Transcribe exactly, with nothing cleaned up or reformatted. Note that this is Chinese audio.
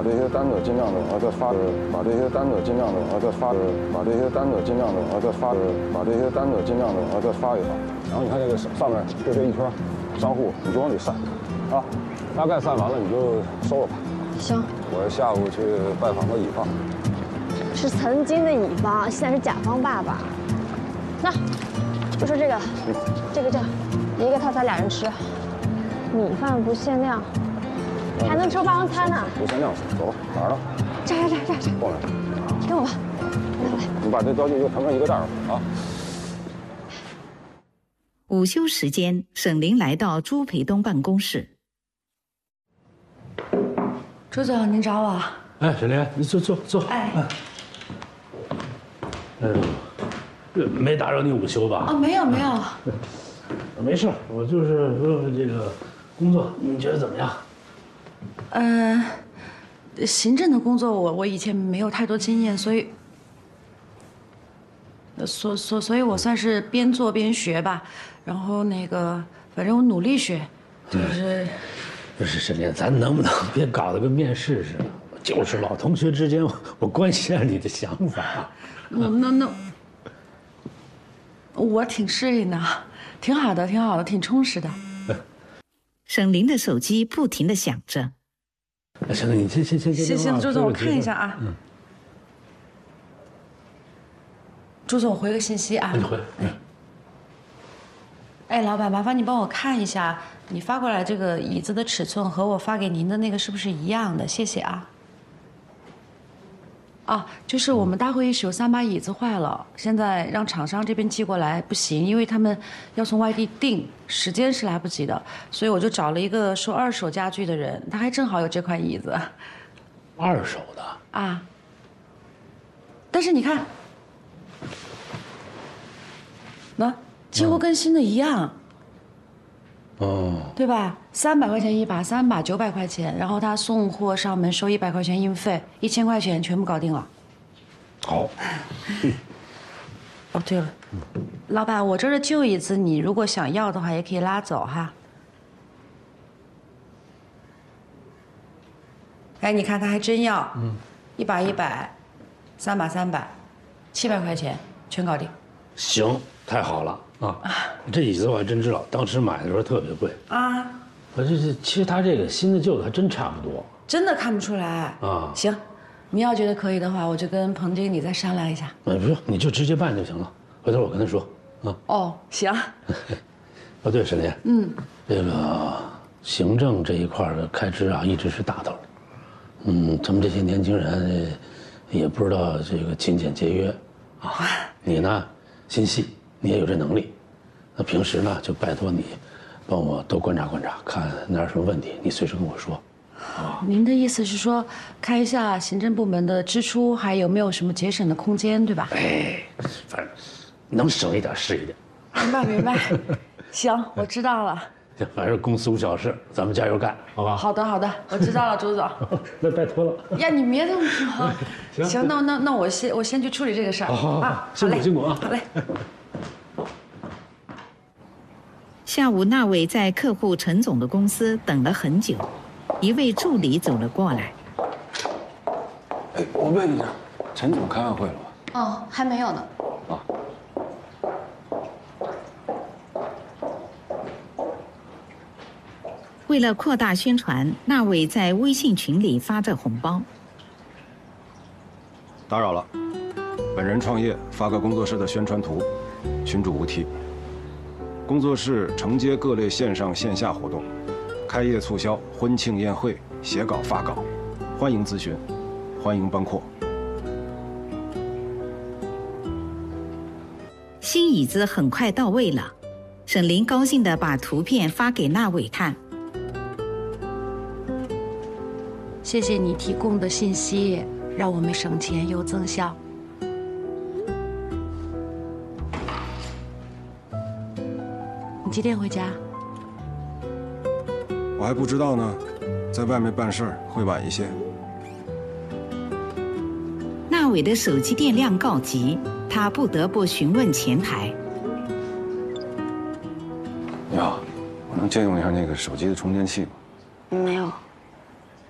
把这些单子尽量的呃再发，把这些单子尽量的呃再发，把这些单子尽量的呃再发，把这些单子尽量的呃再发一发。然后你看这个上面就这一圈商户，你就往里散，啊，大概散完了你就收了吧。 行。 我下午去拜访个乙方。 是曾经的乙方，现在是甲方爸爸。那，就说这个，嗯、这个这个，一个套餐俩人吃，米饭不限量，嗯、还能抽霸王餐呢。 不限量，走吧，哪儿呢？ 这儿这儿这儿这儿。 过来。 跟我吧。来来， 你把这刀具就盛成一个袋儿啊。 午休时间，沈凌来到朱培东办公室。 朱总，您找我？ 哎，沈凌，你坐坐坐。 哎。 哎呦，没打扰你午休吧？ 哦，没有没有。 没事，我就是问问这个工作，你觉得怎么样？ 呃，行政的工作我我以前没有太多经验，所以，所所所以我算是边做边学吧。然后那个，反正我努力学，就是。 不是沈凌，咱能不能别搞得跟面试似的？就是老同学之间，我我关心下你的想法。 那那那，我挺适应的，挺好的，挺好的，挺充实的。 沈凌的手机不停地响着。 行了，你先先先行行，朱总，我看一下啊。嗯。朱总，我回个信息啊。 你回。 哎，老板，麻烦你帮我看一下，你发过来这个椅子的尺寸和我发给您的那个是不是一样的？谢谢啊。啊，就是我们大会议室有三把椅子坏了，现在让厂商这边寄过来不行，因为他们要从外地订，时间是来不及的，所以我就找了一个收二手家具的人，他还正好有这款椅子。 二手的啊。但是你看，那几乎跟新的一样。哦。对吧？三百块钱一把，三把九百块钱，然后他送货上门收一百块钱运费，一千块钱全部搞定了。 好。 嗯、哦，对了，嗯、老板，我这儿的旧椅子，你如果想要的话，也可以拉走哈。哎，你看他还真要，嗯，一把一百，三把三百，七百块钱全搞定。 行，太好了啊！这椅子我还真知道，当时买的时候特别贵啊。我这这其实它这个新的旧的还真差不多， 真的看不出来啊。行，你要觉得可以的话，我就跟彭经理再商量一下。 哎，不用，你就直接办就行了。回头我跟他说啊。 哦，行。 哦，对，沈凌，嗯，这个行政这一块的开支啊，一直是大头。嗯，咱们这些年轻人也不知道这个勤俭节约啊。你呢，心细，你也有这能力。那平时呢，就拜托你。帮我多观察观察，看哪有什么问题，你随时跟我说。 啊，您的意思是说，看一下行政部门的支出，还有没有什么节省的空间，对吧？ 哎，反正能省一点是一点。 明白明白，行，我知道了。 行，反正公司无小事，咱们加油干，好吧？ 好的好的，我知道了，朱总。 那拜托了。 呀，你别这么说。行行，那那那我先我先去处理这个事儿。 好好好，辛苦辛苦啊。 好嘞。 下午，那伟在客户陈总的公司等了很久，一位助理走了过来。 哎，我问一下，陈总开完会了吗？ 哦，还没有呢。啊。 为了扩大宣传，那伟在微信群里发着红包。 打扰了，本人创业，发个工作室的宣传图，群主无题。工作室承接各类线上线下活动，开业促销、婚庆宴会、写稿发稿，欢迎咨询，欢迎帮扩。 新椅子很快到位了，沈凌高兴地把图片发给那伟看。 谢谢你提供的信息，让我们省钱又增效。你几点回家？ 我还不知道呢，在外面办事儿会晚一些。 那伟的手机电量告急，他不得不询问前台。 你好，我能借用一下那个手机的充电器吗？